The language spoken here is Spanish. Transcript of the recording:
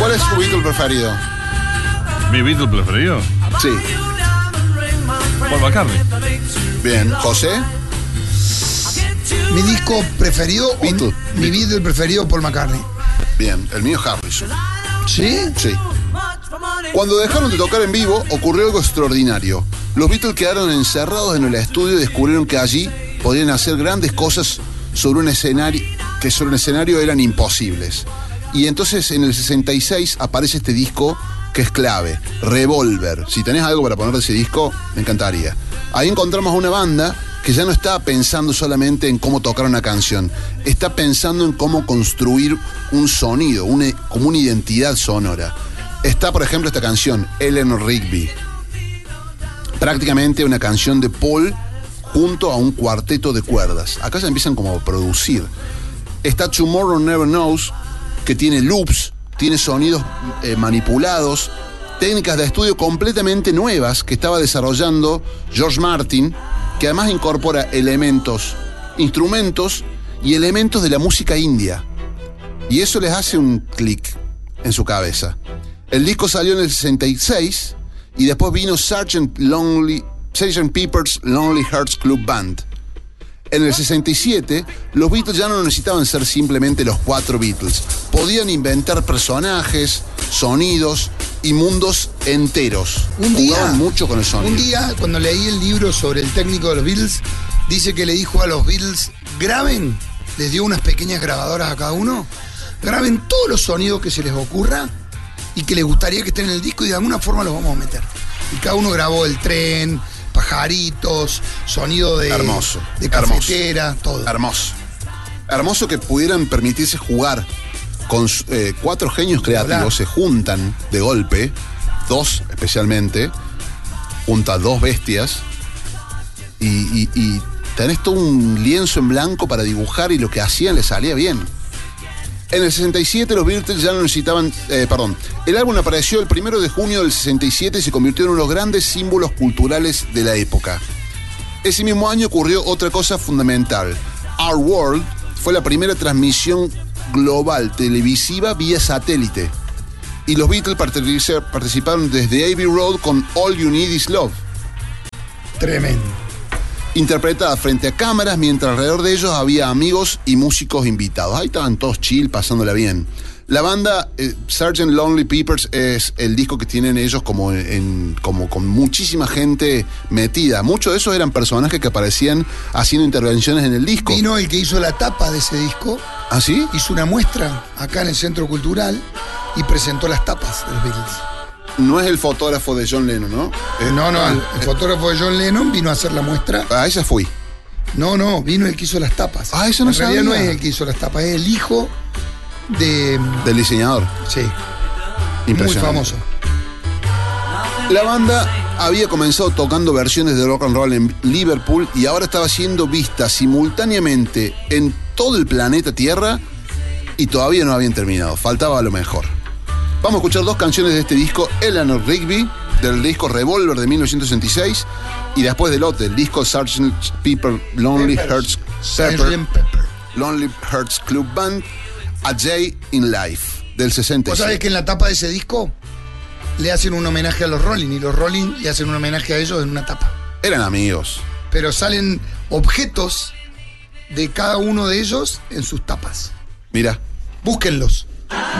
¿Cuál es tu Beatle preferido? ¿Mi Beatle preferido? Sí. Paul McCartney. Bien. ¿José? Mi disco preferido, Beatle. mi Beatle preferido, Paul McCartney. Bien. El mío Harrison. ¿Sí? Sí. Cuando dejaron de tocar en vivo, ocurrió algo extraordinario. Los Beatles quedaron encerrados en el estudio y descubrieron que allí podían hacer grandes cosas sobre un escenario eran imposibles. Y entonces en el 66 aparece este disco que es clave, Revolver. Si tenés algo para poner de ese disco, me encantaría. Ahí encontramos a una banda que ya no está pensando solamente en cómo tocar una canción, está pensando en cómo construir un sonido, como una identidad sonora. Está, por ejemplo, esta canción, Eleanor Rigby. Prácticamente una canción de Paul junto a un cuarteto de cuerdas. Acá ya empiezan como a producir. Está Tomorrow Never Knows, que tiene loops, tiene sonidos manipulados, técnicas de estudio completamente nuevas que estaba desarrollando George Martin, que además incorpora instrumentos y elementos de la música india. Y eso les hace un clic en su cabeza. El disco salió en el 66 y después vino Sgt. Pepper's Lonely Hearts Club Band. En el 67, los Beatles ya no necesitaban ser simplemente los 4 Beatles. Podían inventar personajes, sonidos y mundos enteros. Jugaban mucho con el sonido. Un día, cuando leí el libro sobre el técnico de los Beatles, dice que le dijo a los Beatles, graben, les dio unas pequeñas grabadoras a cada uno, graben todos los sonidos que se les ocurra y que les gustaría que estén en el disco y de alguna forma los vamos a meter. Y cada uno grabó el tren, pajaritos, sonido de cafetera, todo. Hermoso que pudieran permitirse jugar con 4 genios creativos, se juntan de golpe, 2 especialmente, junta 2 bestias y tenés todo un lienzo en blanco para dibujar y lo que hacían les salía bien. En el 67 los Beatles ya no necesitaban... El álbum apareció el 1 de junio del 67 y se convirtió en uno de los grandes símbolos culturales de la época. Ese mismo año ocurrió otra cosa fundamental. Our World fue la primera transmisión global televisiva vía satélite. Y los Beatles participaron desde Abbey Road con All You Need Is Love. Tremendo. Interpretada frente a cámaras, mientras alrededor de ellos había amigos y músicos invitados. Ahí estaban todos chill, pasándola bien. La banda Sgt. Lonely Pepper's es el disco que tienen ellos como con muchísima gente metida. Muchos de esos eran personajes que aparecían haciendo intervenciones en el disco. Vino el que hizo la tapa de ese disco. ¿Ah, sí? Hizo una muestra acá en el Centro Cultural y presentó las tapas de los Beatles. No es el fotógrafo de John Lennon, ¿no? El fotógrafo de John Lennon vino a hacer la muestra. Ah, esa fui. No, vino el que hizo las tapas. Ah, eso no sabía. En realidad no es el que hizo las tapas, es el hijo del diseñador. Sí. Impresionante. Muy famoso. La banda había comenzado tocando versiones de rock and roll en Liverpool y ahora estaba siendo vista simultáneamente en todo el planeta Tierra y todavía no habían terminado. Faltaba lo mejor. Vamos a escuchar 2 canciones de este disco, Eleanor Rigby, del disco Revolver de 1966, y después del disco Sgt. Pepper's Lonely Hearts Club Band, A Day in Life, del 66. ¿Vos sabés que en la tapa de ese disco le hacen un homenaje a los Rolling y los Rolling le hacen un homenaje a ellos en una tapa? Eran amigos. Pero salen objetos de cada uno de ellos en sus tapas. Mira. Búsquenlos.